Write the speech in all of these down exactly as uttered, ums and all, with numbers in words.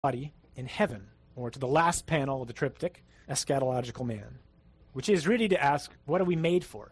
body in heaven, or to the last panel of the triptych, Eschatological Man, which is really to ask, what are we made for?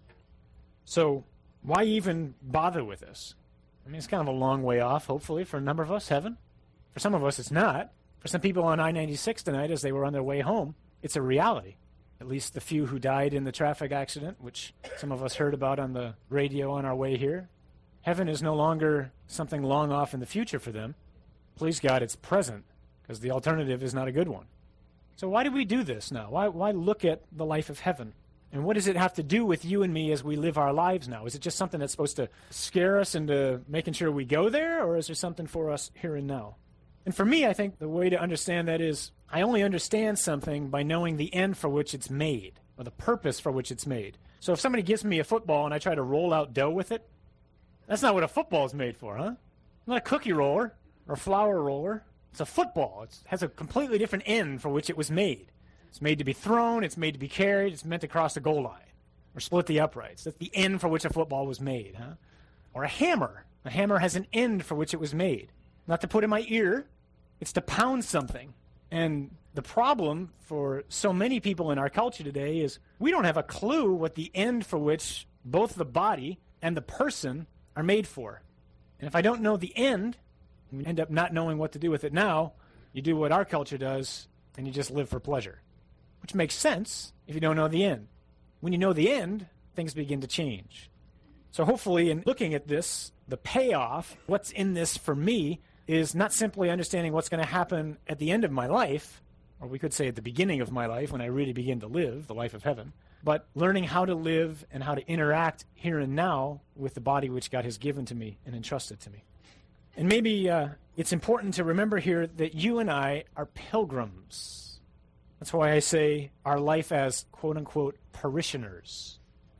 So why even bother with this? I mean, it's kind of a long way off, hopefully, for a number of us, heaven. For some of us, it's not. For some people on I ninety-six tonight, as they were on their way home, it's a reality. At least the few who died in the traffic accident, which some of us heard about on the radio on our way here. Heaven is no longer something long off in the future for them. Please God, it's present, because the alternative is not a good one. So why do we do this now? Why, why look at the life of heaven? And what does it have to do with you and me as we live our lives now? Is it just something that's supposed to scare us into making sure we go there, or is there something for us here and now? And for me, I think the way to understand that is I only understand something by knowing the end for which it's made, or the purpose for which it's made. So if somebody gives me a football and I try to roll out dough with it, that's not what a football is made for, huh? Not a cookie roller or a flour roller. It's a football. It has a completely different end for which it was made. It's made to be thrown. It's made to be carried. It's meant to cross the goal line or split the uprights. That's the end for which a football was made, huh? Or a hammer. A hammer has an end for which it was made. Not to put in my ear. It's to pound something. And the problem for so many people in our culture today is we don't have a clue what the end for which both the body and the person are made for. And if I don't know the end, we end up not knowing what to do with it now. You do what our culture does, and you just live for pleasure, which makes sense if you don't know the end. When you know the end, things begin to change. So hopefully in looking at this, the payoff, what's in this for me, is not simply understanding what's going to happen at the end of my life, or we could say at the beginning of my life when I really begin to live the life of heaven, but learning how to live and how to interact here and now with the body which God has given to me and entrusted to me. And maybe uh, it's important to remember here that you and I are pilgrims. That's why I say our life as quote-unquote parishioners.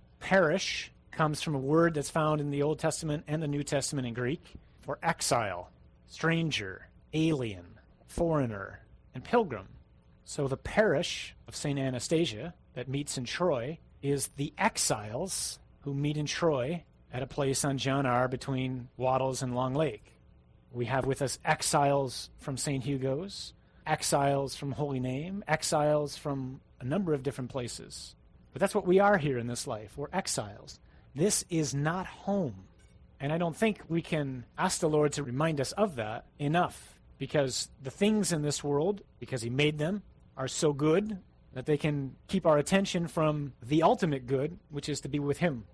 Parish comes from a word that's found in the Old Testament and the New Testament in Greek for exile, stranger, alien, foreigner, and pilgrim. So the parish of Saint Anastasia that meets in Troy is the exiles who meet in Troy at a place on John R. between Wattles and Long Lake. We have with us exiles from Saint Hugo's, exiles from Holy Name, exiles from a number of different places. But that's what we are here in this life. We're exiles. This is not home. And I don't think we can ask the Lord to remind us of that enough, because the things in this world, because he made them, are so good that they can keep our attention from the ultimate good, which is to be with him.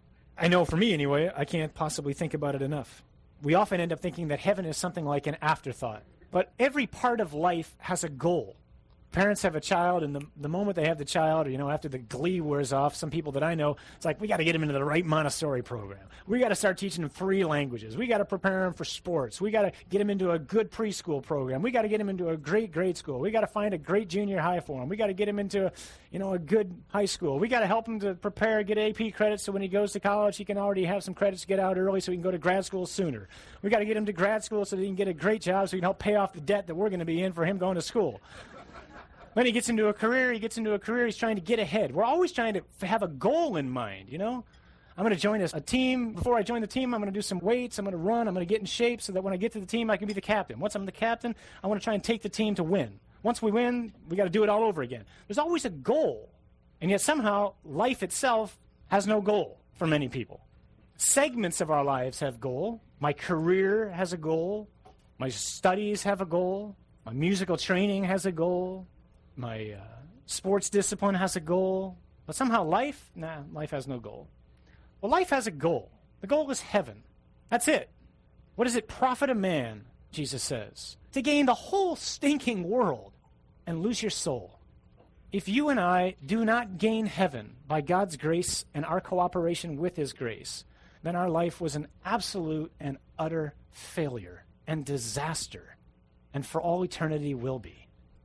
I know for me anyway, I can't possibly think about it enough. We often end up thinking that heaven is something like an afterthought. But every part of life has a goal. Parents have a child, and the, the moment they have the child, or, you know, after the glee wears off, some people that I know, it's like, we got to get them into the right Montessori program. We got to start teaching them three languages. We got to prepare them for sports. We got to get them into a good preschool program. We got to get them into a great grade school. We got to find a great junior high for them. We got to get them into, you know, a good high school. We got to help him to prepare, get A P credits, so when he goes to college, he can already have some credits to get out early so he can go to grad school sooner. We got to get him to grad school so that he can get a great job so he can help pay off the debt that we're going to be in for him going to school. When he gets into a career, he gets into a career, he's trying to get ahead. We're always trying to have a goal in mind, you know? I'm going to join a, a team. Before I join the team, I'm going to do some weights. I'm going to run. I'm going to get in shape so that when I get to the team, I can be the captain. Once I'm the captain, I want to try and take the team to win. Once we win, we got to do it all over again. There's always a goal. And yet somehow life itself has no goal for many people. Segments of our lives have goal. My career has a goal. My studies have a goal. My musical training has a goal. My uh, sports discipline has a goal. But somehow life, nah, life has no goal. Well, life has a goal. The goal is heaven. That's it. What does it profit a man, Jesus says, to gain the whole stinking world and lose your soul? If you and I do not gain heaven by God's grace and our cooperation with his grace, then our life was an absolute and utter failure and disaster, and for all eternity will be.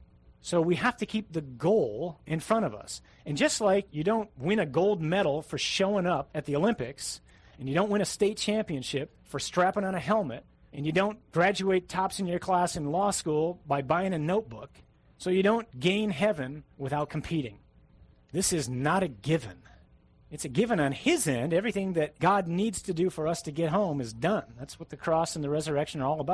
So we have to keep the goal in front of us. And just like you don't win a gold medal for showing up at the Olympics, and you don't win a state championship for strapping on a helmet, and you don't graduate tops in your class in law school by buying a notebook, so you don't gain heaven without competing. This is not a given. It's a given on his end. Everything that God needs to do for us to get home is done. That's what the cross and the resurrection are all about.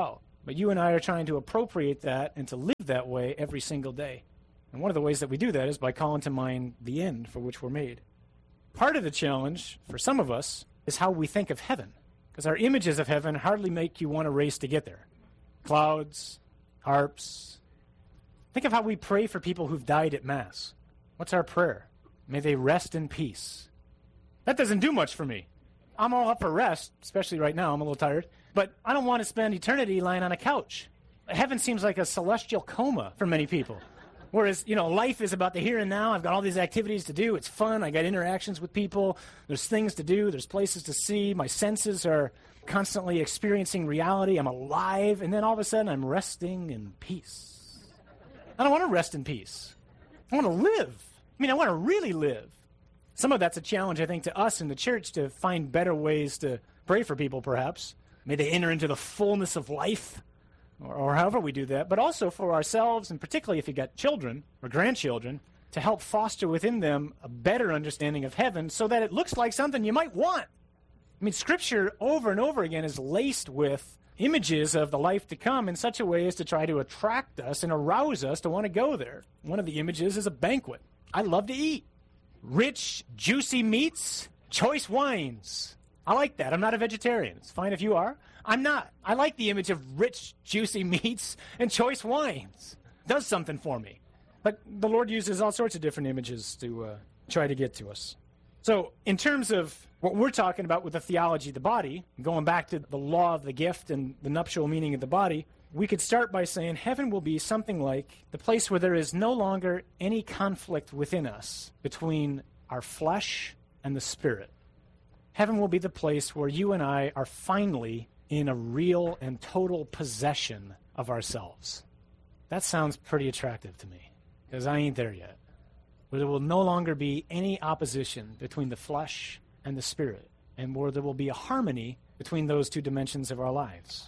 But you and I are trying to appropriate that and to live that way every single day. And one of the ways that we do that is by calling to mind the end for which we're made. Part of the challenge for some of us is how we think of heaven, because our images of heaven hardly make you want to race to get there. Clouds, harps. Think of how we pray for people who've died at Mass. What's our prayer? May they rest in peace. That doesn't do much for me. I'm all up for rest, especially right now. I'm a little tired. But I don't want to spend eternity lying on a couch. Heaven seems like a celestial coma for many people. Whereas, you know, life is about the here and now. I've got all these activities to do. It's fun. I got interactions with people. There's things to do. There's places to see. My senses are constantly experiencing reality. I'm alive. And then all of a sudden, I'm resting in peace. I don't want to rest in peace. I want to live. I mean, I want to really live. Some of that's a challenge, I think, to us in the church to find better ways to pray for people, perhaps. May they enter into the fullness of life. Or, or however we do that, but also for ourselves, and particularly if you've got children or grandchildren, to help foster within them a better understanding of heaven so that it looks like something you might want. I mean, Scripture over and over again is laced with images of the life to come in such a way as to try to attract us and arouse us to want to go there. One of the images is a banquet. I love to eat. Rich, juicy meats, choice wines. I like that. I'm not a vegetarian. It's fine if you are. I'm not. I like the image of rich, juicy meats and choice wines. It does something for me. But the Lord uses all sorts of different images to uh, try to get to us. So in terms of what we're talking about with the theology of the body, going back to the law of the gift and the nuptial meaning of the body, we could start by saying heaven will be something like the place where there is no longer any conflict within us between our flesh and the spirit. Heaven will be the place where you and I are finally in a real and total possession of ourselves. That sounds pretty attractive to me, because I ain't there yet. Where there will no longer be any opposition between the flesh and the spirit, and where there will be a harmony between those two dimensions of our lives.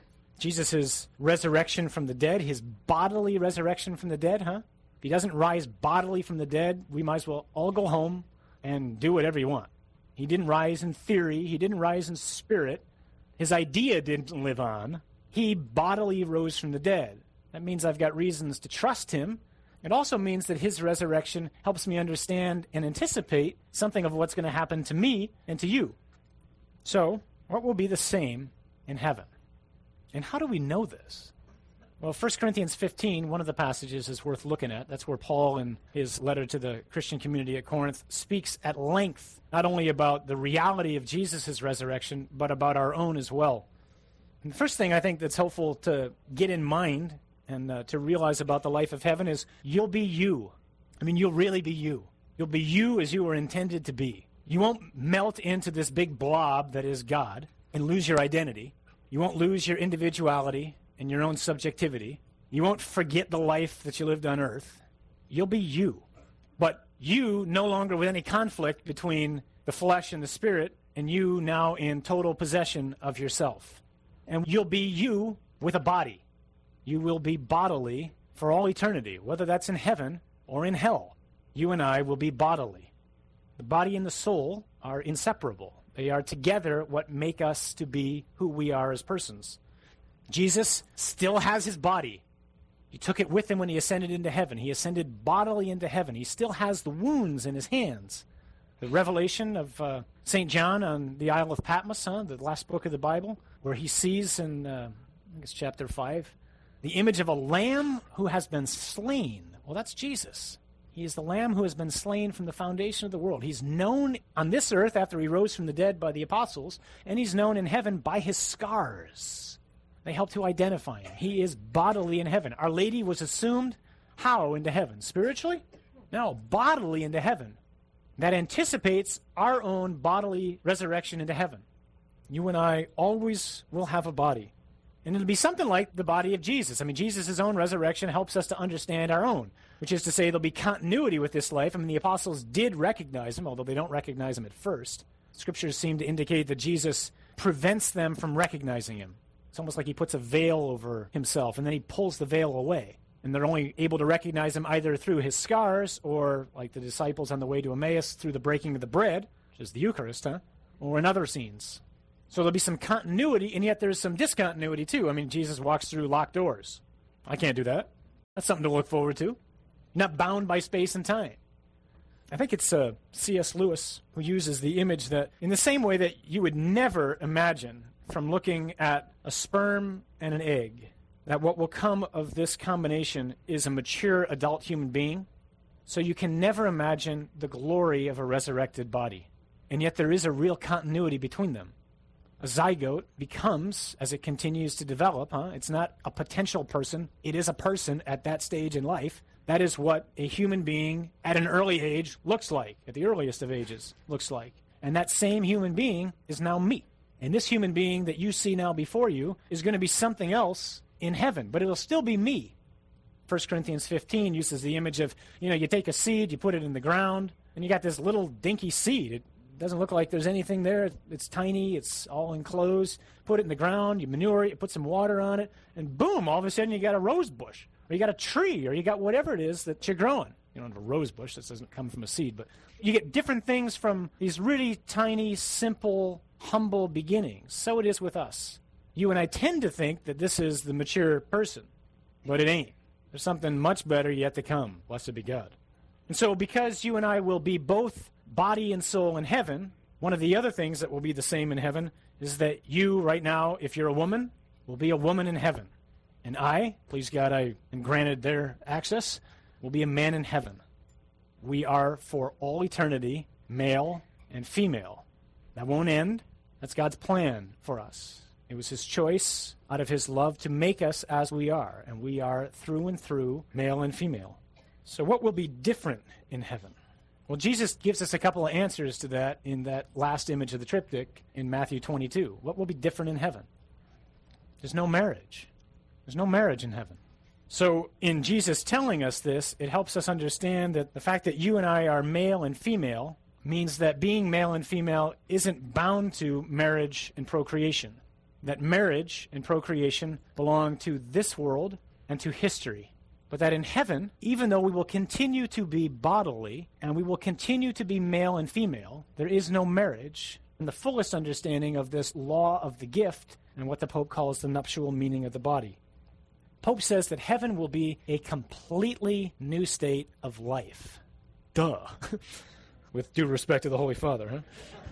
Jesus' resurrection from the dead, his bodily resurrection from the dead, huh? If he doesn't rise bodily from the dead, we might as well all go home and do whatever you want. He didn't rise in theory. He didn't rise in spirit. His idea didn't live on. He bodily rose from the dead. That means I've got reasons to trust him. It also means that his resurrection helps me understand and anticipate something of what's going to happen to me and to you. So, what will be the same in heaven? And how do we know this? Well, First Corinthians fifteen, one of the passages is worth looking at. That's where Paul, in his letter to the Christian community at Corinth, speaks at length not only about the reality of Jesus' resurrection, but about our own as well. And the first thing I think that's helpful to get in mind and uh, to realize about the life of heaven is you'll be you. I mean, you'll really be you. You'll be you as you were intended to be. You won't melt into this big blob that is God and lose your identity. You won't lose your individuality and your own subjectivity. You won't forget the life that you lived on earth. You'll be you. But you no longer with any conflict between the flesh and the spirit, and you now in total possession of yourself. And you'll be you with a body. You will be bodily for all eternity, whether that's in heaven or in hell. You and I will be bodily. The body and the soul are inseparable. They are together what make us to be who we are as persons. Jesus still has his body. He took it with him when he ascended into heaven. He ascended bodily into heaven. He still has the wounds in his hands. The revelation of uh, Saint John on the Isle of Patmos, huh, the last book of the Bible, where he sees in, uh, I think it's chapter five, the image of a lamb who has been slain. Well, that's Jesus. He is the lamb who has been slain from the foundation of the world. He's known on this earth after he rose from the dead by the apostles, and he's known in heaven by his scars. They help to identify him. He is bodily in heaven. Our Lady was assumed how into heaven? Spiritually? No, bodily into heaven. That anticipates our own bodily resurrection into heaven. You and I always will have a body. And it'll be something like the body of Jesus. I mean, Jesus' own resurrection helps us to understand our own, which is to say there'll be continuity with this life. I mean, the apostles did recognize him, although they don't recognize him at first. Scriptures seem to indicate that Jesus prevents them from recognizing him. It's almost like he puts a veil over himself, and then he pulls the veil away. And they're only able to recognize him either through his scars or, like the disciples on the way to Emmaus, through the breaking of the bread, which is the Eucharist, huh? Or in other scenes. So there'll be some continuity, and yet there's some discontinuity too. I mean, Jesus walks through locked doors. I can't do that. That's something to look forward to. Not bound by space and time. I think it's uh, C S Lewis who uses the image that in the same way that you would never imagine from looking at a sperm and an egg, that what will come of this combination is a mature adult human being. So you can never imagine the glory of a resurrected body. And yet there is a real continuity between them. A zygote becomes, as it continues to develop, huh? It's not a potential person. It is a person at that stage in life. That is what a human being at an early age looks like, at the earliest of ages looks like. And that same human being is now me. And this human being that you see now before you is going to be something else in heaven, but it'll still be me. First Corinthians fifteen uses the image of, you know, you take a seed, you put it in the ground, and you got this little dinky seed. It doesn't look like there's anything there. It's tiny. It's all enclosed. Put it in the ground. You manure it. You put some water on it. And boom, all of a sudden you got a rose bush. Or you got a tree. Or you got whatever it is that you're growing. You don't have a rose bush. This doesn't come from a seed. But you get different things from these really tiny, simple, humble beginnings. So it is with us. You and I tend to think that this is the mature person. But it ain't. There's something much better yet to come. Blessed be God. And so because you and I will be both body and soul in heaven, one of the other things that will be the same in heaven is that you right now, if you're a woman, will be a woman in heaven. And I, please God, I am granted their access, will be a man in heaven. We are for all eternity, male and female. That won't end. That's God's plan for us. It was his choice out of his love to make us as we are. And we are through and through male and female. So what will be different in heaven? Well, Jesus gives us a couple of answers to that in that last image of the triptych in Matthew twenty-two. What will be different in heaven? There's no marriage. There's no marriage in heaven. So in Jesus telling us this, it helps us understand that the fact that you and I are male and female means that being male and female isn't bound to marriage and procreation. That marriage and procreation belong to this world and to history. But that in heaven, even though we will continue to be bodily and we will continue to be male and female, there is no marriage in the fullest understanding of this law of the gift and what the Pope calls the nuptial meaning of the body. Pope says that heaven will be a completely new state of life. Duh. With due respect to the Holy Father, huh?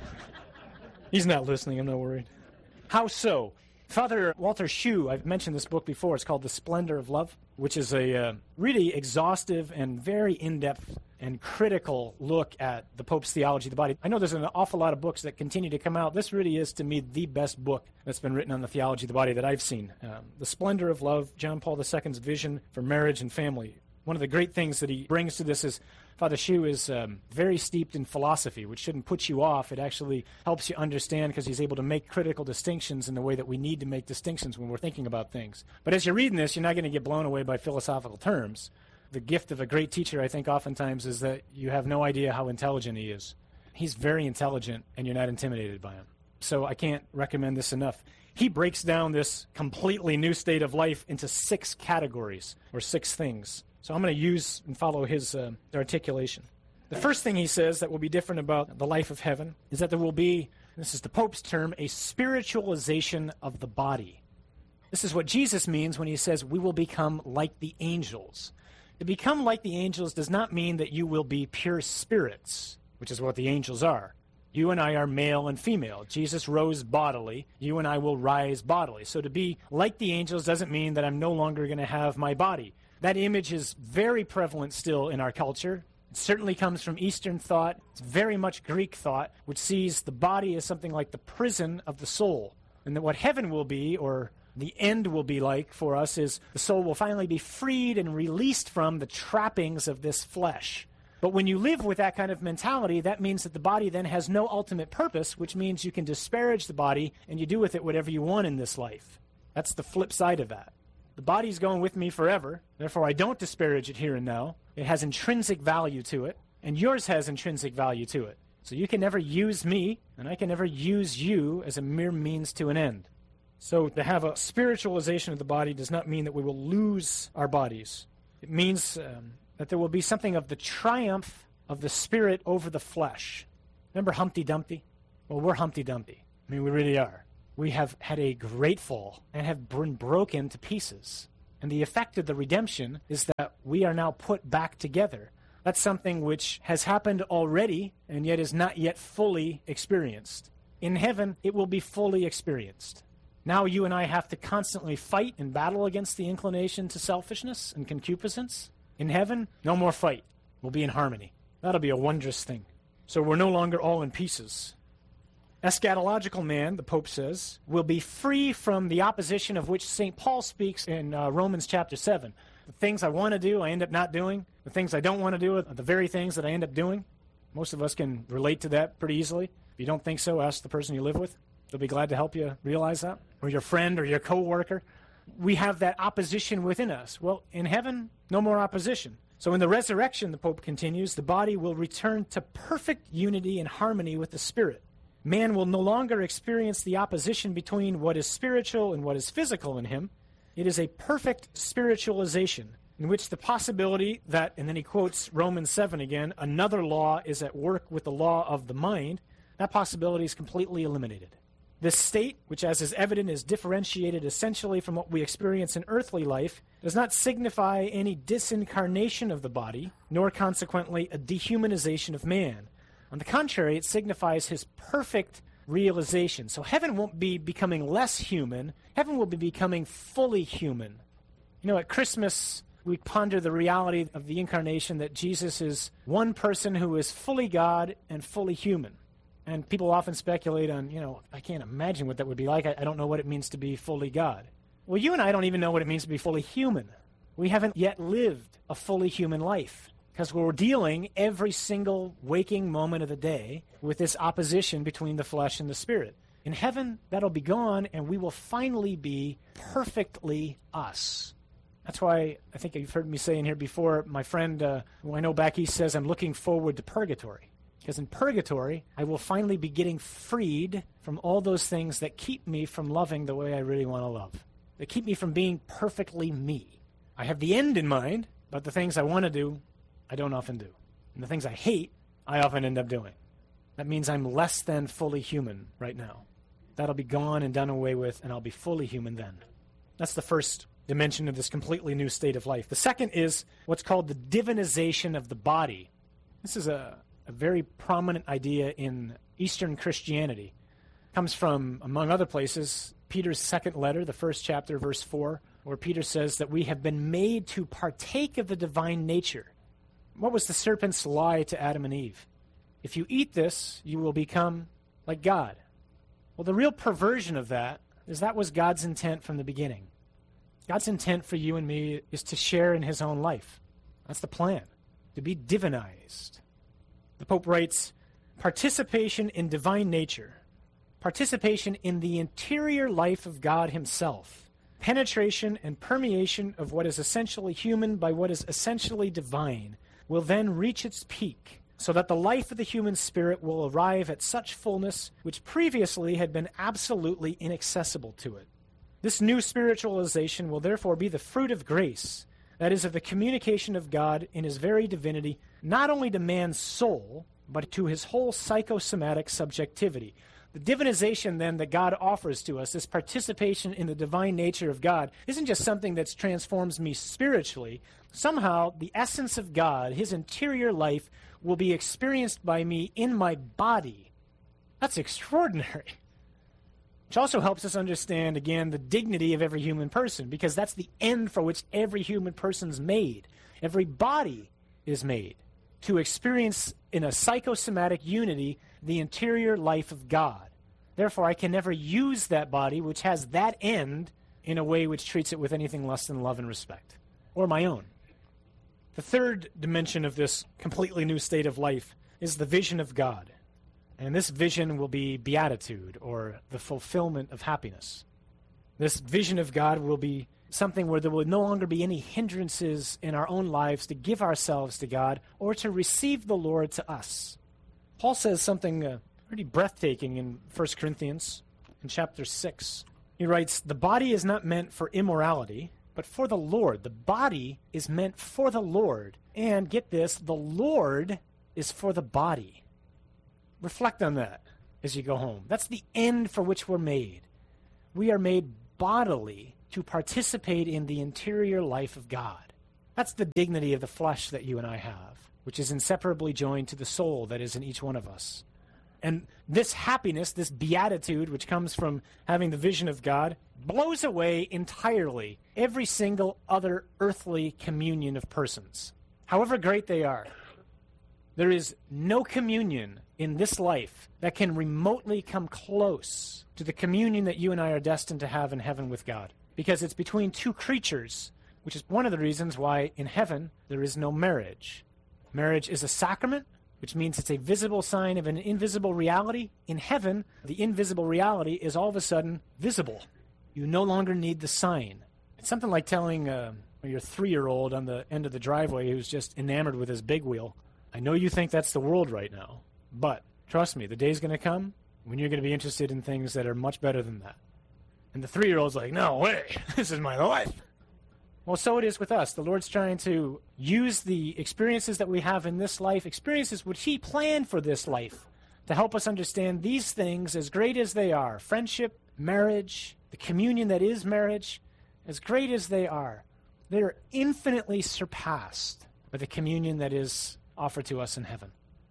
He's not listening, I'm not worried. How so? Father Walter Schuh, I've mentioned this book before, it's called The Splendor of Love, which is a uh, really exhaustive and very in-depth and critical look at the Pope's theology of the body. I know there's an awful lot of books that continue to come out. This really is, to me, the best book that's been written on the theology of the body that I've seen. Um, The Splendor of Love, John Paul the Second's vision for marriage and family. One of the great things that he brings to this is Father Schuh is um, very steeped in philosophy, which shouldn't put you off. It actually helps you understand because he's able to make critical distinctions in the way that we need to make distinctions when we're thinking about things. But as you're reading this, you're not going to get blown away by philosophical terms. The gift of a great teacher, I think, oftentimes is that you have no idea how intelligent he is. He's very intelligent, and you're not intimidated by him. So I can't recommend this enough. He breaks down this completely new state of life into six categories, or six things. So I'm going to use and follow his uh, articulation. The first thing he says that will be different about the life of heaven is that there will be, this is the Pope's term, a spiritualization of the body. This is what Jesus means when he says we will become like the angels. To become like the angels does not mean that you will be pure spirits, which is what the angels are. You and I are male and female. Jesus rose bodily. You and I will rise bodily. So to be like the angels doesn't mean that I'm no longer going to have my body. That image is very prevalent still in our culture. It certainly comes from Eastern thought. It's very much Greek thought, which sees the body as something like the prison of the soul. And that what heaven will be, or the end will be like for us, is the soul will finally be freed and released from the trappings of this flesh. But when you live with that kind of mentality, that means that the body then has no ultimate purpose, which means you can disparage the body and you do with it whatever you want in this life. That's the flip side of that. The body's going with me forever, therefore I don't disparage it here and now. It has intrinsic value to it, and yours has intrinsic value to it. So you can never use me, and I can never use you as a mere means to an end. So to have a spiritualization of the body does not mean that we will lose our bodies. It means um, that there will be something of the triumph of the spirit over the flesh. Remember Humpty Dumpty? Well, we're Humpty Dumpty. I mean, we really are. We have had a great fall and have been broken to pieces. And the effect of the redemption is that we are now put back together. That's something which has happened already and yet is not yet fully experienced. In heaven, it will be fully experienced. Now you and I have to constantly fight and battle against the inclination to selfishness and concupiscence. In heaven, no more fight. We'll be in harmony. That'll be a wondrous thing. So we're no longer all in pieces. Eschatological man, the Pope says, will be free from the opposition of which Saint Paul speaks in uh, Romans chapter seven. The things I want to do, I end up not doing. The things I don't want to do are the very things that I end up doing. Most of us can relate to that pretty easily. If you don't think so, ask the person you live with. They'll be glad to help you realize that. Or your friend or your coworker. We have that opposition within us. Well, in heaven, no more opposition. So in the resurrection, the Pope continues, the body will return to perfect unity and harmony with the Spirit. Man will no longer experience the opposition between what is spiritual and what is physical in him. It is a perfect spiritualization in which the possibility that, and then he quotes Romans seven again, another law is at work with the law of the mind, that possibility is completely eliminated. This state, which as is evident is differentiated essentially from what we experience in earthly life, does not signify any disincarnation of the body, nor consequently a dehumanization of man. On the contrary, it signifies his perfect realization. So heaven won't be becoming less human. Heaven will be becoming fully human. You know, at Christmas, we ponder the reality of the incarnation, that Jesus is one person who is fully God and fully human. And people often speculate on, you know, I can't imagine what that would be like. I, I don't know what it means to be fully God. Well, you and I don't even know what it means to be fully human. We haven't yet lived a fully human life, because we're dealing every single waking moment of the day with this opposition between the flesh and the spirit. In heaven, that'll be gone, and we will finally be perfectly us. That's why I think you've heard me say in here before, my friend uh, who I know back east says, I'm looking forward to purgatory. Because in purgatory, I will finally be getting freed from all those things that keep me from loving the way I really want to love, that keep me from being perfectly me. I have the end in mind, but the things I want to do, I don't often do. And the things I hate, I often end up doing. That means I'm less than fully human right now. That'll be gone and done away with, and I'll be fully human then. That's the first dimension of this completely new state of life. The second is what's called the divinization of the body. This is a, a very prominent idea in Eastern Christianity. It comes from, among other places, Peter's second letter, the first chapter, verse four, where Peter says that we have been made to partake of the divine nature. What was the serpent's lie to Adam and Eve? If you eat this, you will become like God. Well, the real perversion of that is that was God's intent from the beginning. God's intent for you and me is to share in his own life. That's the plan, to be divinized. The Pope writes, participation in divine nature, participation in the interior life of God himself, penetration and permeation of what is essentially human by what is essentially divine, will then reach its peak, so that the life of the human spirit will arrive at such fullness which previously had been absolutely inaccessible to it. This new spiritualization will therefore be the fruit of grace, that is, of the communication of God in his very divinity, not only to man's soul, but to his whole psychosomatic subjectivity. The divinization, then, that God offers to us, this participation in the divine nature of God, isn't just something that transforms me spiritually. Somehow, the essence of God, his interior life, will be experienced by me in my body. That's extraordinary. Which also helps us understand, again, the dignity of every human person, because that's the end for which every human person's made. Every body is made to experience in a psychosomatic unity the interior life of God. Therefore, I can never use that body, which has that end, in a way which treats it with anything less than love and respect, or my own. The third dimension of this completely new state of life is the vision of God. And this vision will be beatitude, or the fulfillment of happiness. This vision of God will be something where there will no longer be any hindrances in our own lives to give ourselves to God or to receive the Lord to us. Paul says something uh, pretty breathtaking in First Corinthians in chapter six. He writes, the body is not meant for immorality, but for the Lord. The body is meant for the Lord. And get this, the Lord is for the body. Reflect on that. as you go home. That's the end for which we're made. We are made bodily to participate in the interior life of God. That's the dignity of the flesh that you and I have, which is inseparably joined to the soul that is in each one of us. And this happiness, this beatitude, which comes from having the vision of God, blows away entirely every single other earthly communion of persons, however great they are. There is no communion in this life that can remotely come close to the communion that you and I are destined to have in heaven with God, because it's between two creatures, which is one of the reasons why in heaven there is no marriage. Marriage is a sacrament, which means it's a visible sign of an invisible reality. In heaven, the invisible reality is all of a sudden visible. You no longer need the sign. It's something like telling uh, your three-year-old on the end of the driveway who's just enamored with his big wheel, I know you think that's the world right now, but trust me, the day's going to come when you're going to be interested in things that are much better than that. And the three-year-old's like, no way, this is my life. Well, so it is with us. The Lord's trying to use the experiences that we have in this life, experiences which He planned for this life, to help us understand these things, as great as they are, friendship, marriage, the communion that is marriage, as great as they are, they are infinitely surpassed by the communion that is offered to us in heaven.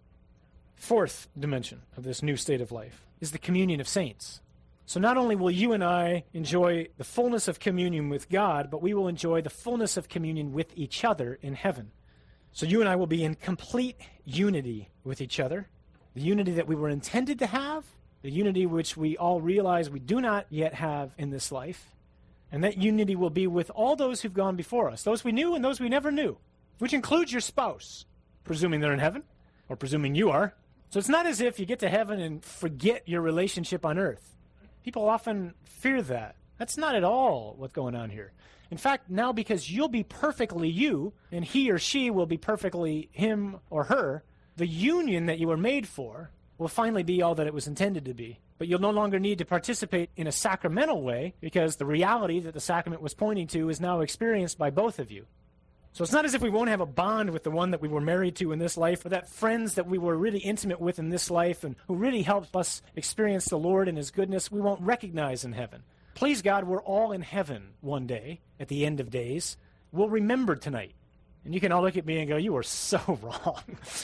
Fourth dimension of this new state of life is the communion of saints. So not only will you and I enjoy the fullness of communion with God, but we will enjoy the fullness of communion with each other in heaven. So you and I will be in complete unity with each other, the unity that we were intended to have, the unity which we all realize we do not yet have in this life, and that unity will be with all those who've gone before us, those we knew and those we never knew, which includes your spouse, presuming they're in heaven, or presuming you are. So it's not as if you get to heaven and forget your relationship on earth. People often fear that. That's not at all what's going on here. In fact, now because you'll be perfectly you, and he or she will be perfectly him or her, the union that you were made for will finally be all that it was intended to be. But you'll no longer need to participate in a sacramental way, because the reality that the sacrament was pointing to is now experienced by both of you. So it's not as if we won't have a bond with the one that we were married to in this life, or that friends that we were really intimate with in this life and who really helped us experience the Lord and His goodness we won't recognize in heaven. Please God, we're all in heaven one day at the end of days. We'll remember tonight. And you can all look at me and go, you are so wrong.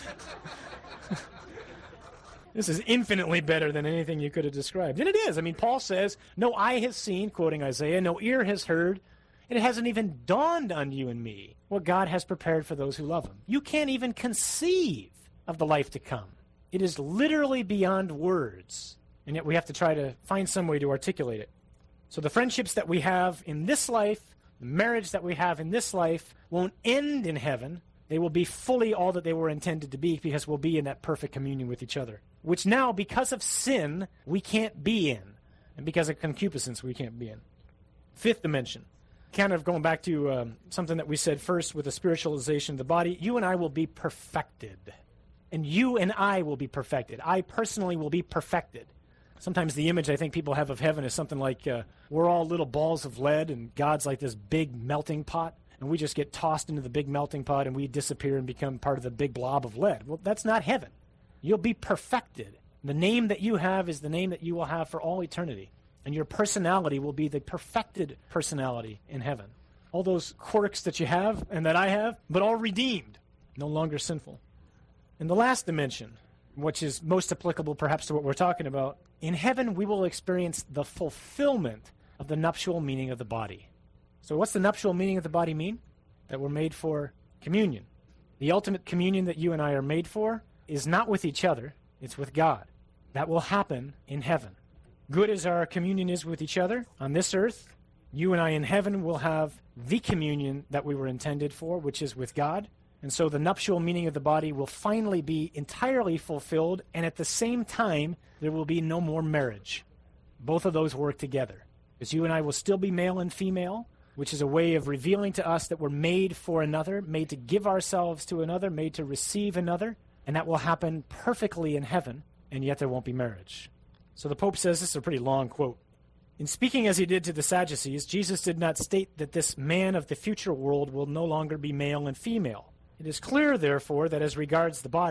This is infinitely better than anything you could have described. And it is. I mean, Paul says, no eye has seen, quoting Isaiah, no ear has heard, and it hasn't even dawned on you and me what God has prepared for those who love Him. You can't even conceive of the life to come. It is literally beyond words, and yet we have to try to find some way to articulate it. So the friendships that we have in this life, the marriage that we have in this life, won't end in heaven. They will be fully all that they were intended to be, because we'll be in that perfect communion with each other, which now, because of sin, we can't be in, and because of concupiscence, we can't be in. Fifth dimension. Kind of going back to um, something that we said first with the spiritualization of the body, you and I will be perfected. And you and I will be perfected. I personally will be perfected. Sometimes the image I think people have of heaven is something like uh, we're all little balls of lead and God's like this big melting pot, and we just get tossed into the big melting pot and we disappear and become part of the big blob of lead. Well, that's not heaven. You'll be perfected. The name that you have is the name that you will have for all eternity. And your personality will be the perfected personality in heaven. All those quirks that you have and that I have, but all redeemed, no longer sinful. And the last dimension, which is most applicable perhaps to what we're talking about, in heaven we will experience the fulfillment of the nuptial meaning of the body. So what's the nuptial meaning of the body mean? That we're made for communion. The ultimate communion that you and I are made for is not with each other, it's with God. That will happen in heaven. Good as our communion is with each other on this earth, you and I in heaven will have the communion that we were intended for, which is with God. And so the nuptial meaning of the body will finally be entirely fulfilled, and at the same time, there will be no more marriage. Both of those work together. Because you and I will still be male and female, which is a way of revealing to us that we're made for another, made to give ourselves to another, made to receive another, and that will happen perfectly in heaven, and yet there won't be marriage. So the Pope says, this is a pretty long quote. In speaking as he did to the Sadducees, Jesus did not state that this man of the future world will no longer be male and female. It is clear, therefore, that as regards the body,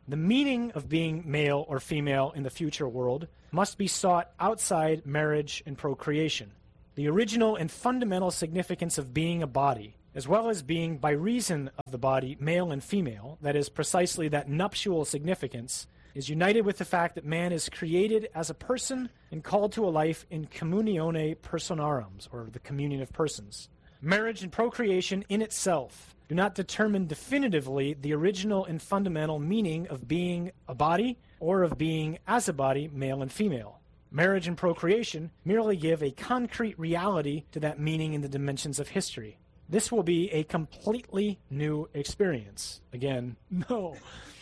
The meaning of being male or female in the future world must be sought outside marriage and procreation. The original and fundamental significance of being a body, as well as being by reason of the body male and female, that is precisely that nuptial significance, is united with the fact that man is created as a person and called to a life in communione personarum, or the communion of persons. Marriage and procreation in itself do not determine definitively the original and fundamental meaning of being a body or of being as a body, male and female. Marriage and procreation merely give a concrete reality to that meaning in the dimensions of history. This will be a completely new experience. Again, no.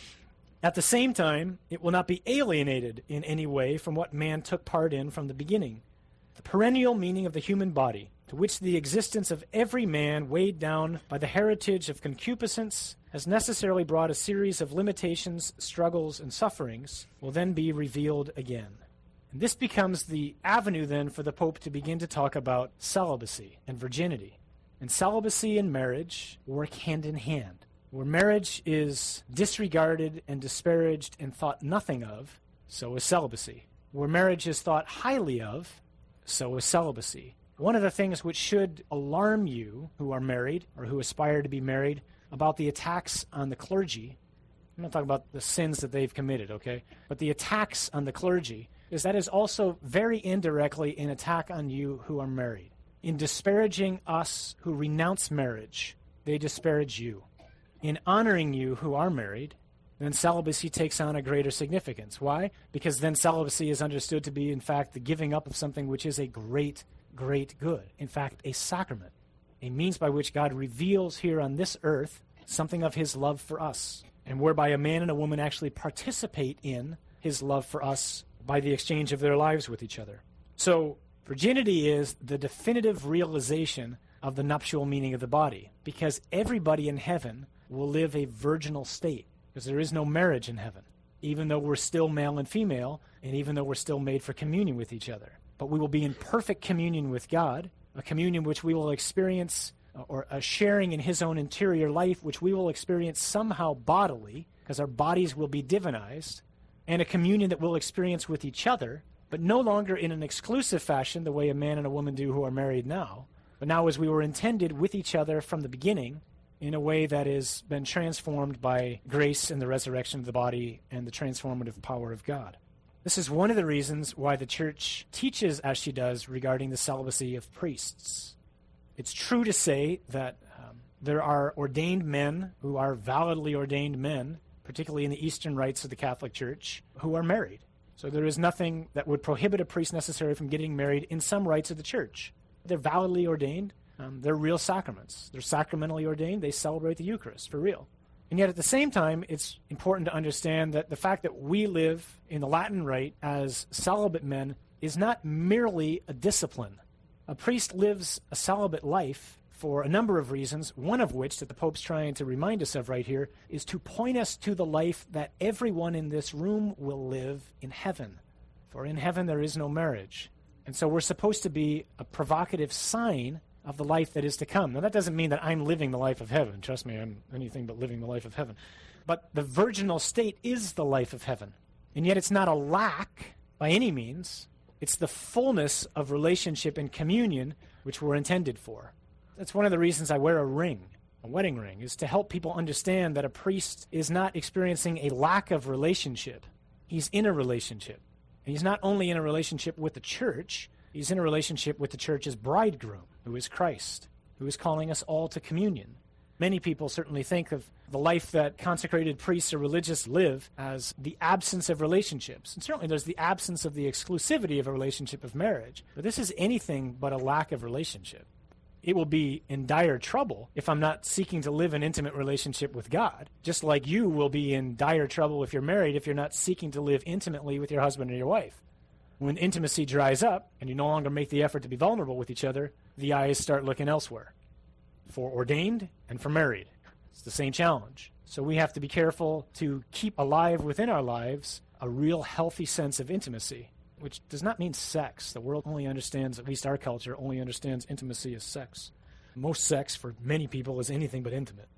At the same time, it will not be alienated in any way from what man took part in from the beginning. The perennial meaning of the human body, to which the existence of every man weighed down by the heritage of concupiscence has necessarily brought a series of limitations, struggles, and sufferings, will then be revealed again. And this becomes the avenue then for the Pope to begin to talk about celibacy and virginity. And celibacy and marriage work hand in hand. Where marriage is disregarded and disparaged and thought nothing of, so is celibacy. Where marriage is thought highly of, so is celibacy. One of the things which should alarm you who are married or who aspire to be married about the attacks on the clergy, I'm not talking about the sins that they've committed, okay? But the attacks on the clergy is that is also very indirectly an attack on you who are married. In disparaging us who renounce marriage, they disparage you. In honoring you who are married, then celibacy takes on a greater significance. Why? Because then celibacy is understood to be, in fact, the giving up of something which is a great, great good. In fact, a sacrament, a means by which God reveals here on this earth something of his love for us, and whereby a man and a woman actually participate in his love for us by the exchange of their lives with each other. So virginity is the definitive realization of the nuptial meaning of the body, because everybody in heaven will live a virginal state, because there is no marriage in heaven, even though we're still male and female, and even though we're still made for communion with each other. But we will be in perfect communion with God, a communion which we will experience, or a sharing in his own interior life, which we will experience somehow bodily, because our bodies will be divinized, and a communion that we'll experience with each other, but no longer in an exclusive fashion, the way a man and a woman do who are married now, but now as we were intended with each other from the beginning, in a way that has been transformed by grace and the resurrection of the body and the transformative power of God. This is one of the reasons why the Church teaches as she does regarding the celibacy of priests. It's true to say that um, there are ordained men who are validly ordained men, particularly in the Eastern rites of the Catholic Church, who are married. So there is nothing that would prohibit a priest necessarily from getting married in some rites of the Church. They're validly ordained. Um, they're real sacraments. They're sacramentally ordained. They celebrate the Eucharist for real. And yet at the same time, it's important to understand that the fact that we live in the Latin Rite as celibate men is not merely a discipline. A priest lives a celibate life for a number of reasons, one of which that the Pope's trying to remind us of right here is to point us to the life that everyone in this room will live in heaven. For in heaven there is no marriage. And so we're supposed to be a provocative sign of the life that is to come. Now, that doesn't mean that I'm living the life of heaven. Trust me, I'm anything but living the life of heaven. But the virginal state is the life of heaven. And yet it's not a lack by any means. It's the fullness of relationship and communion which we're intended for. That's one of the reasons I wear a ring, a wedding ring, is to help people understand that a priest is not experiencing a lack of relationship. He's in a relationship. And he's not only in a relationship with the church, he's in a relationship with the church's bridegroom, who is Christ, who is calling us all to communion. Many people certainly think of the life that consecrated priests or religious live as the absence of relationships. And certainly there's the absence of the exclusivity of a relationship of marriage. But this is anything but a lack of relationship. It will be in dire trouble if I'm not seeking to live an intimate relationship with God, just like you will be in dire trouble if you're married if you're not seeking to live intimately with your husband or your wife. When intimacy dries up and you no longer make the effort to be vulnerable with each other, the eyes start looking elsewhere. For ordained and for married, it's the same challenge. So we have to be careful to keep alive within our lives a real healthy sense of intimacy, which does not mean sex. The world only understands, at least our culture, only understands intimacy as sex. Most sex for many people is anything but intimate.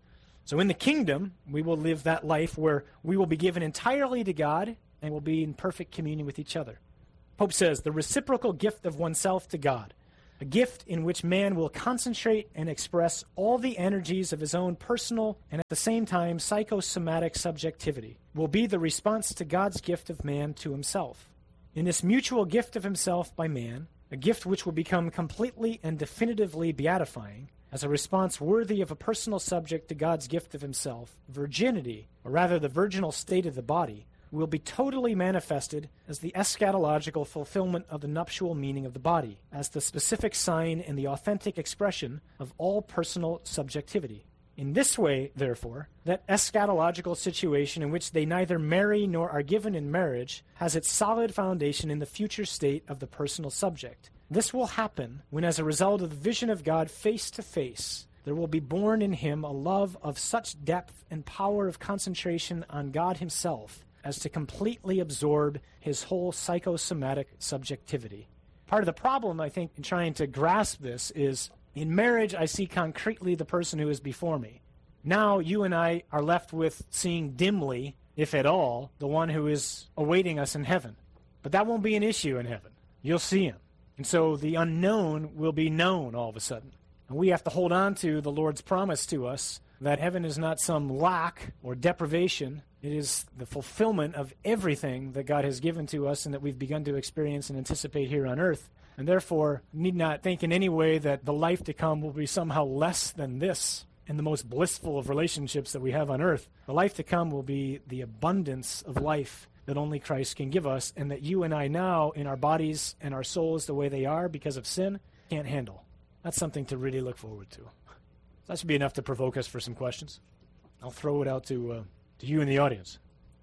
So in the kingdom, we will live that life where we will be given entirely to God and will be in perfect communion with each other. Pope says, the reciprocal gift of oneself to God, a gift in which man will concentrate and express all the energies of his own personal and at the same time psychosomatic subjectivity, will be the response to God's gift of man to himself. In this mutual gift of himself by man, a gift which will become completely and definitively beatifying, as a response worthy of a personal subject to God's gift of himself, virginity, or rather the virginal state of the body, will be totally manifested as the eschatological fulfillment of the nuptial meaning of the body, as the specific sign and the authentic expression of all personal subjectivity. In this way, therefore, that eschatological situation in which they neither marry nor are given in marriage has its solid foundation in the future state of the personal subject. This will happen when, as a result of the vision of God face to face, there will be born in him a love of such depth and power of concentration on God himself as to completely absorb his whole psychosomatic subjectivity. Part of the problem, I think, in trying to grasp this is, in marriage, I see concretely the person who is before me. Now, you and I are left with seeing dimly, if at all, the one who is awaiting us in heaven. But that won't be an issue in heaven. You'll see him. And so the unknown will be known all of a sudden. And we have to hold on to the Lord's promise to us that heaven is not some lack or deprivation. It is the fulfillment of everything that God has given to us and that we've begun to experience and anticipate here on earth. And therefore, need not think in any way that the life to come will be somehow less than this and the most blissful of relationships that we have on earth. The life to come will be the abundance of life that only Christ can give us, and that you and I now, in our bodies and our souls the way they are because of sin, can't handle. That's something to really look forward to. That should be enough to provoke us for some questions. I'll throw it out to, uh, to you in the audience.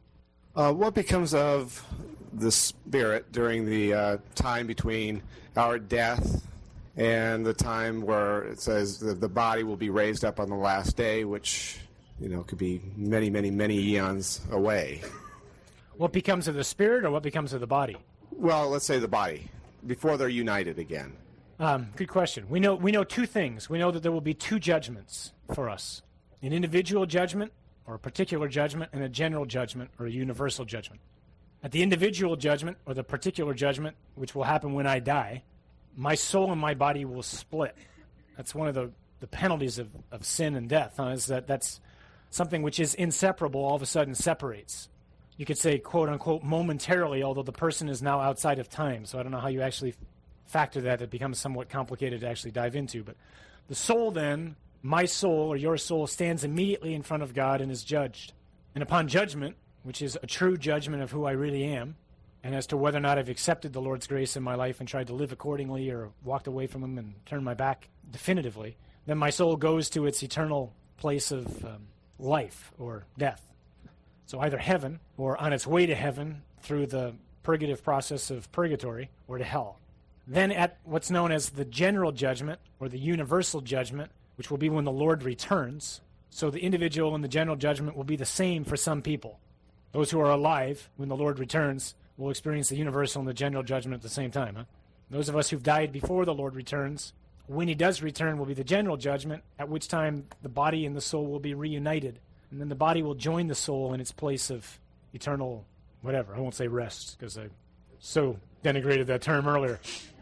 Uh, what becomes of the spirit during the uh, time between our death and the time where it says that the body will be raised up on the last day, which, you know, could be many, many, many eons away? What becomes of the spirit, or what becomes of the body? Well, let's say the body, before they're united again. Um, good question. We know we know two things. We know that there will be two judgments for us: an individual judgment, or a particular judgment, and a general judgment, or a universal judgment. At the individual judgment, or the particular judgment, which will happen when I die, my soul and my body will split. That's one of the, the penalties of, of sin and death, huh, is that that's something which is inseparable all of a sudden separates. You could say, quote-unquote, momentarily, although the person is now outside of time. So I don't know how you actually factor that. It becomes somewhat complicated to actually dive into. But the soul then, my soul or your soul, stands immediately in front of God and is judged. And upon judgment, which is a true judgment of who I really am, and as to whether or not I've accepted the Lord's grace in my life and tried to live accordingly or walked away from him and turned my back definitively, then my soul goes to its eternal place of um, life or death. So either heaven, or on its way to heaven through the purgative process of purgatory, or to hell. Then at what's known as the general judgment, or the universal judgment, which will be when the Lord returns. So the individual and the general judgment will be the same for some people. Those who are alive when the Lord returns will experience the universal and the general judgment at the same time. Huh? Those of us who've died before the Lord returns, when he does return, will be the general judgment, at which time the body and the soul will be reunited. And then the body will join the soul in its place of eternal, whatever. I won't say rest, because I so denigrated that term earlier.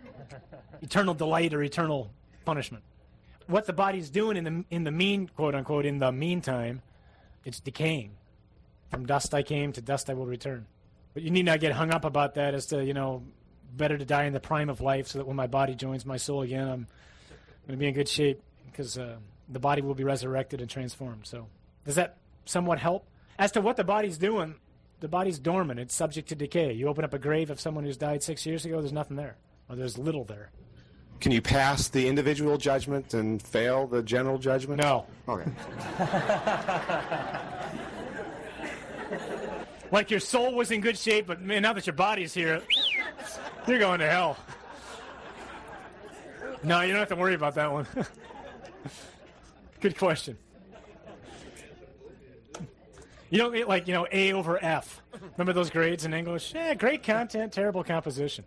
Eternal delight or eternal punishment. What the body's doing in the in the mean, quote unquote, in the meantime, it's decaying. From dust I came, to dust I will return. But you need not get hung up about that as to, you know, better to die in the prime of life so that when my body joins my soul again, I'm going to be in good shape, because uh, the body will be resurrected and transformed. So does that somewhat help? As to what the body's doing, the body's dormant. It's subject to decay. You open up a grave of someone who's died six years ago, there's nothing there, or there's little there. Can you pass the individual judgment and fail the general judgment? No. Okay. Like your soul was in good shape, but man, now that your body's here, you're going to hell. No, you don't have to worry about that one. Good question. You don't get, like, you know, A over F. Remember those grades in English? Yeah, great content, terrible composition.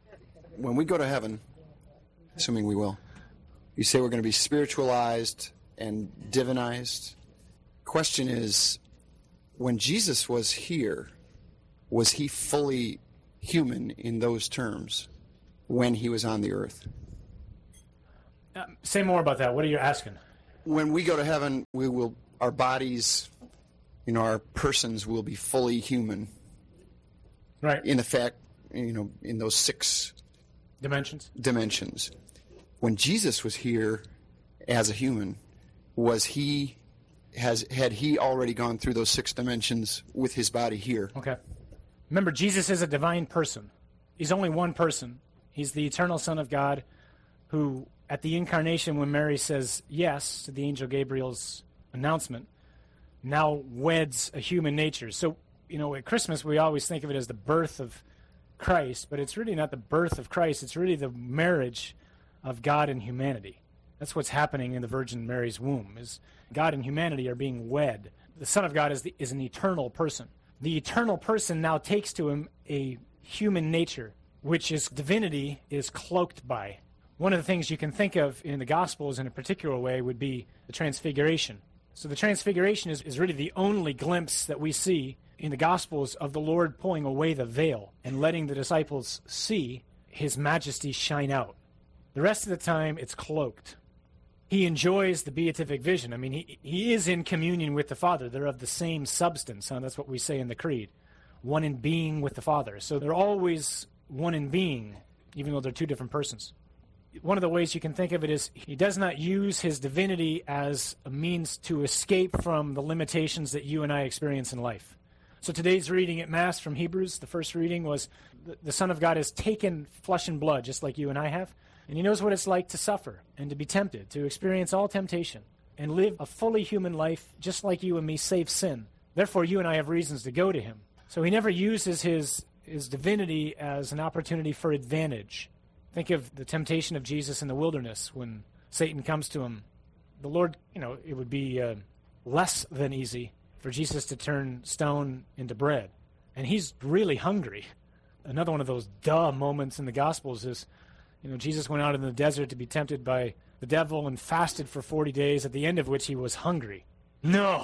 When we go to heaven, assuming we will, you say we're going to be spiritualized and divinized. Question is, when Jesus was here, was he fully human in those terms when he was on the earth? Uh, say more about that. What are you asking? When we go to heaven, we will, our bodies, you know, our persons will be fully human. Right. In the fact, you know, in those six dimensions. Dimensions. When Jesus was here as a human, was he has had he already gone through those six dimensions with his body here? Okay. Remember, Jesus is a divine person. He's only one person. He's the eternal Son of God who, at the incarnation, when Mary says yes to the angel Gabriel's announcement, now weds a human nature. So, you know, at Christmas we always think of it as the birth of Christ, but it's really not the birth of Christ. It's really the marriage of God and humanity. That's what's happening in the Virgin Mary's womb, is God and humanity are being wed. The Son of God is, the, is an eternal person. The eternal person now takes to him a human nature, which his divinity is cloaked by. One of the things you can think of in the Gospels in a particular way would be the Transfiguration. So the Transfiguration is, is really the only glimpse that we see in the Gospels of the Lord pulling away the veil and letting the disciples see his majesty shine out. The rest of the time, it's cloaked. He enjoys the beatific vision. I mean, he, he is in communion with the Father. They're of the same substance. Huh? That's what we say in the Creed. One in being with the Father. So they're always one in being, even though they're two different persons. One of the ways you can think of it is he does not use his divinity as a means to escape from the limitations that you and I experience in life. So today's reading at Mass from Hebrews, the first reading was the, the Son of God has taken flesh and blood, just like you and I have, and he knows what it's like to suffer and to be tempted, to experience all temptation, and live a fully human life just like you and me, save sin. Therefore, you and I have reasons to go to him. So he never uses his, his divinity as an opportunity for advantage. Think of the temptation of Jesus in the wilderness when Satan comes to him. The Lord, you know, it would be uh, less than easy for Jesus to turn stone into bread. And he's really hungry. Another one of those duh moments in the Gospels is, you know, Jesus went out in the desert to be tempted by the devil and fasted for forty days, at the end of which he was hungry. No!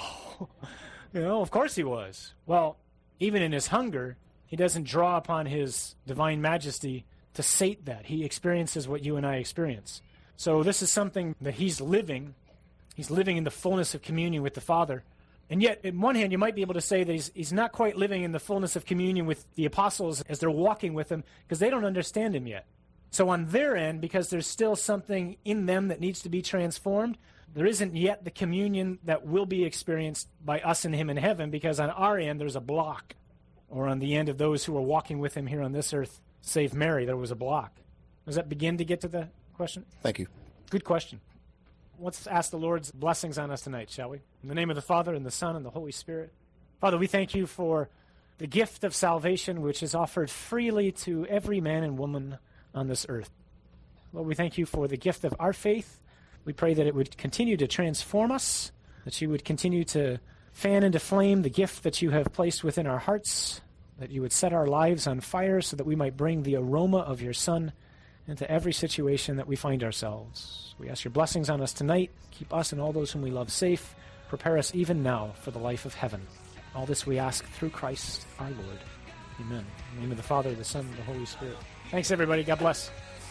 You know, of course he was. Well, even in his hunger, he doesn't draw upon his divine majesty to sate that. He experiences what you and I experience. So this is something that he's living. He's living in the fullness of communion with the Father. And yet, on one hand, you might be able to say that he's, he's not quite living in the fullness of communion with the apostles as they're walking with him, because they don't understand him yet. So on their end, because there's still something in them that needs to be transformed, there isn't yet the communion that will be experienced by us and him in heaven, because on our end, there's a block. Or on the end of those who are walking with him here on this earth, save Mary, there was a block. Does that begin to get to the question? Thank you. Good question. Let's ask the Lord's blessings on us tonight, shall we? In the name of the Father, and the Son, and the Holy Spirit. Father, we thank you for the gift of salvation, which is offered freely to every man and woman on this earth. Lord, we thank you for the gift of our faith. We pray that it would continue to transform us, that you would continue to fan into flame the gift that you have placed within our hearts, that you would set our lives on fire so that we might bring the aroma of your Son into every situation that we find ourselves. We ask your blessings on us tonight. Keep us and all those whom we love safe. Prepare us even now for the life of heaven. All this we ask through Christ our Lord. Amen. In the name of the Father, the Son, and the Holy Spirit. Thanks, everybody. God bless.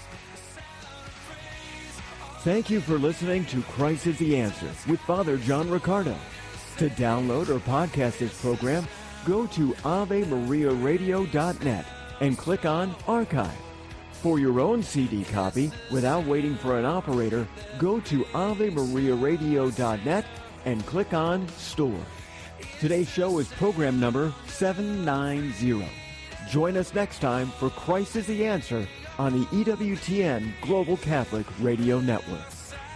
Thank you for listening to Christ is the Answer with Father John Riccardo. To download or podcast this program, go to ave maria radio dot net and click on Archive. For your own C D copy, without waiting for an operator, go to ave maria radio dot net and click on Store. Today's show is program number seven ninety. Join us next time for Christ is the Answer on the E W T N Global Catholic Radio Network.